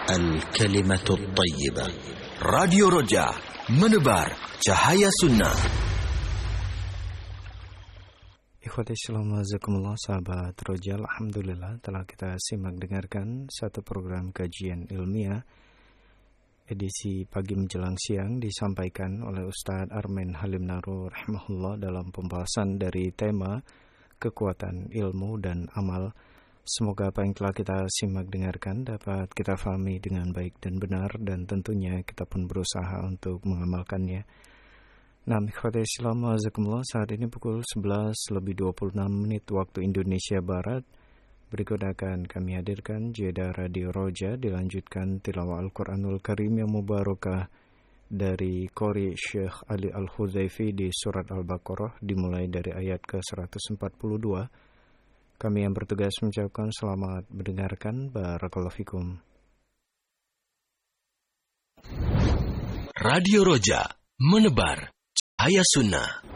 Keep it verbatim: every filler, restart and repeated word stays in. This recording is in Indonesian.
الكلمة الطيبة. Radio Roja, menebar cahaya sunnah. Ikhwati Islam wazakumullah, sahabat Roja, alhamdulillah telah kita simak dengarkan satu program kajian ilmiah edisi pagi menjelang siang disampaikan oleh Ustadz Armen Halim Naru rahimahullah dalam pembahasan dari tema kekuatan ilmu dan amal. Semoga apa yang telah kita simak dengarkan dapat kita fahami dengan baik dan benar, dan tentunya kita pun berusaha untuk mengamalkannya. Nah, ikhwati Islam wazakumullah, saat ini pukul sebelas lebih dua puluh enam menit waktu Indonesia Barat. Berikut akan kami hadirkan jeda Radio Roja, dilanjutkan tilawah Al-Quranul Karim yang mubarakah dari Qori Syekh Ali Al-Huzaifi di surat Al-Baqarah dimulai dari ayat ke seratus empat puluh dua. Kami yang bertugas mengucapkan selamat mendengarkan. Barakallahu fikum. Radio Roja, menebar cahaya sunnah.